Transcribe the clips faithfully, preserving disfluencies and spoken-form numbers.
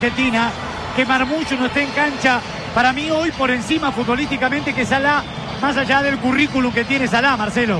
Argentina, que Marmullo no esté en cancha, para mí hoy por encima futbolísticamente que Salah, más allá del currículum que tiene Salah, Marcelo.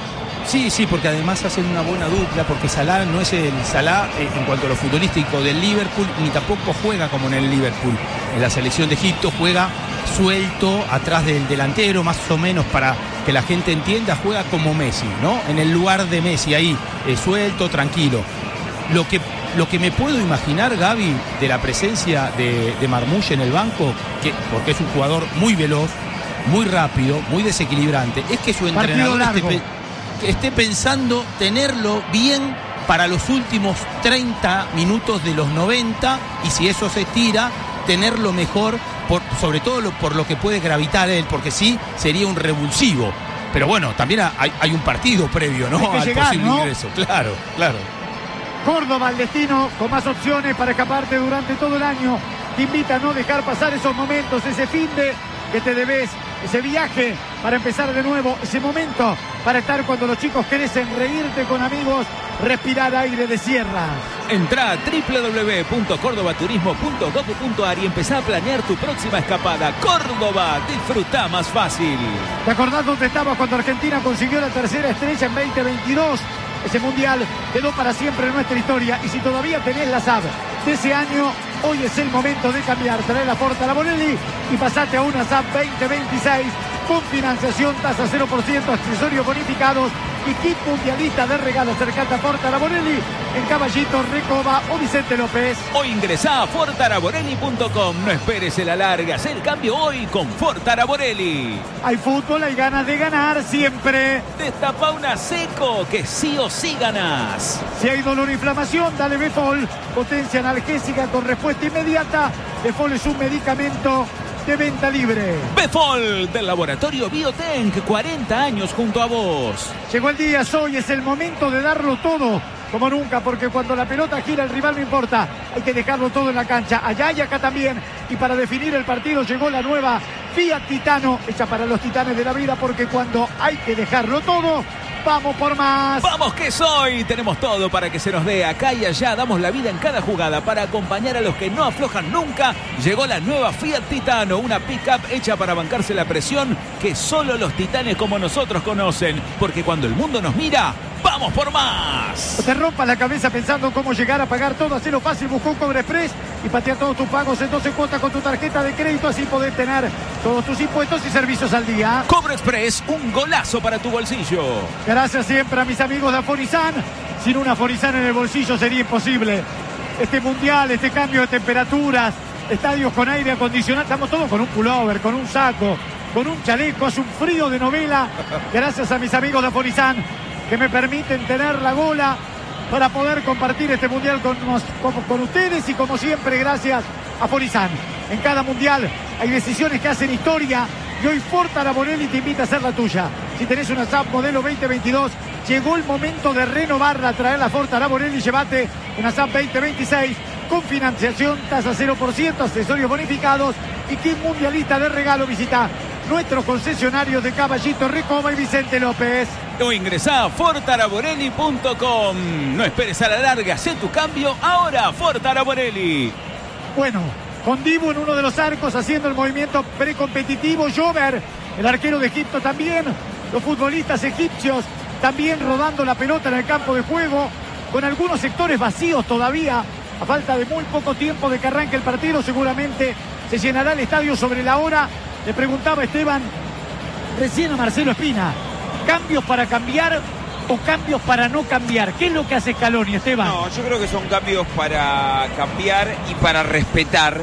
Sí, sí, porque además hacen una buena dupla, porque Salah no es el Salah eh, en cuanto a lo futbolístico del Liverpool, ni tampoco juega como en el Liverpool. En la selección de Egipto juega suelto, atrás del delantero, más o menos para que la gente entienda, juega como Messi, ¿no? En el lugar de Messi, ahí, eh, suelto, tranquilo. Lo que, lo que me puedo imaginar, Gaby, de la presencia de, de Marmullo en el banco, que, porque es un jugador muy veloz, muy rápido, muy desequilibrante, es que su entrenador esté, esté pensando tenerlo bien para los últimos treinta minutos de los noventa, y si eso se estira, tenerlo mejor, por, sobre todo lo, por lo que puede gravitar él, porque sí, sería un revulsivo. Pero bueno, también hay, hay un partido previo, ¿no? Al llegar, posible ¿no? ingreso. Claro, claro. Córdoba, el destino, con más opciones para escaparte durante todo el año. Te invita a no dejar pasar esos momentos, ese finde que te debes, ese viaje para empezar de nuevo, ese momento para estar cuando los chicos crecen, reírte con amigos, respirar aire de sierras. Entrá a doble u doble u doble u punto córdoba turismo punto gob punto ar y empezá a planear tu próxima escapada. Córdoba, disfruta más fácil. ¿Te acordás dónde estabas cuando Argentina consiguió la tercera estrella en veinte veintidós? Ese mundial quedó para siempre en nuestra historia, y si todavía tenés la S A B de ese año, hoy es el momento de cambiar. Trae la Ford Araborelli y pasate a una S A B veinte veintiséis con financiación, tasa cero por ciento, accesorios bonificados y kit mundialista de regalo. Acercate a Ford Araborelli en Caballito, Recoba o Vicente López. Hoy ingresá a ford araborelli punto com. No esperes el alargue, haz el cambio hoy con Ford Araborelli. Hay fútbol, hay ganas de ganar siempre. Destapa una Seco, que sí o sí ganás. Si hay dolor o inflamación, dale Befol, potencia analgésica con respuesta inmediata. Befol es un medicamento de venta libre. Befol, del laboratorio Biotenk, cuarenta años junto a vos. Llegó el día, hoy es el momento de darlo todo, como nunca, porque cuando la pelota gira el rival no importa, hay que dejarlo todo en la cancha, allá y acá también. Y para definir el partido llegó la nueva Fiat Titano, hecha para los titanes de la vida, porque cuando hay que dejarlo todo, vamos por más. ¡Vamos que soy! Tenemos todo para que se nos dé acá y allá. Damos la vida en cada jugada para acompañar a los que no aflojan nunca. Llegó la nueva Fiat Titano, una pick-up hecha para bancarse la presión que solo los titanes como nosotros conocen. Porque cuando el mundo nos mira, ¡vamos por más! No te rompas la cabeza pensando cómo llegar a pagar todo. Hacelo fácil, buscó un Cobre Express y patea todos tus pagos en doce cuotas con tu tarjeta de crédito. Así podés tener todos tus impuestos y servicios al día. Cobre Express, un golazo para tu bolsillo. Gracias siempre a mis amigos de Aforizan. Sin un Aforizan en el bolsillo sería imposible. Este mundial, este cambio de temperaturas, estadios con aire acondicionado, estamos todos con un pullover, con un saco, con un chaleco, hace un frío de novela. Gracias a mis amigos de Aforizan, que me permiten tener la gola para poder compartir este mundial con, con, con ustedes, y como siempre, gracias a Aforizan. En cada mundial hay decisiones que hacen historia, y hoy Ford Araborelli te invita a hacer la tuya. Si tenés una S A B modelo veinte veintidós, llegó el momento de renovarla, traer la Ford Araborelli y llévate una S A B veinte veintiséis con financiación, tasa cero por ciento, accesorios bonificados y kit mundialista de regalo. Visita nuestros concesionarios de Caballito, Recoba y Vicente López. O ingresá a ford araborelli punto com. No esperes a la larga, hacé tu cambio ahora. Ford Araborelli. Bueno, con Dibu en uno de los arcos haciendo el movimiento precompetitivo. Jover, el arquero de Egipto, también. Los futbolistas egipcios también rodando la pelota en el campo de juego, con algunos sectores vacíos todavía. A falta de muy poco tiempo de que arranque el partido, seguramente se llenará el estadio sobre la hora. Le preguntaba Esteban recién a Marcelo Espina, ¿cambios para cambiar o cambios para no cambiar? ¿Qué es lo que hace Scaloni, Esteban? No, yo creo que son cambios para cambiar y para respetar,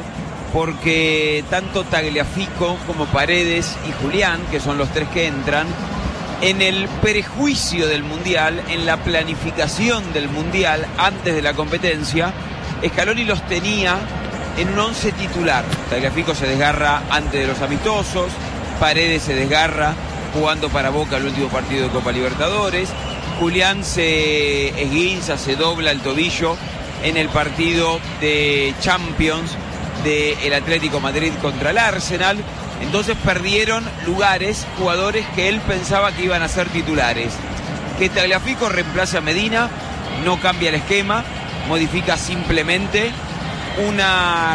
porque tanto Tagliafico como Paredes y Julián, que son los tres que entran, en el prejuicio del Mundial, en la planificación del Mundial antes de la competencia, Scaloni los tenía en un once titular. Tagliafico se desgarra antes de los amistosos, Paredes se desgarra jugando para Boca el último partido de Copa Libertadores, Julián se esguinza, se dobla el tobillo en el partido de Champions del Atlético Madrid contra el Arsenal. Entonces perdieron lugares jugadores que él pensaba que iban a ser titulares. Que Tagliafico reemplace a Medina, no cambia el esquema, modifica simplemente una